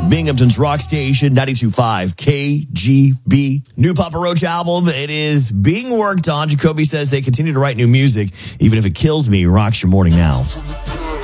Binghamton's rock station, 92.5 KGB. New Papa Roach album, it is being worked on. Jacoby says they continue to write new music. Even if it kills me, rocks your morning now.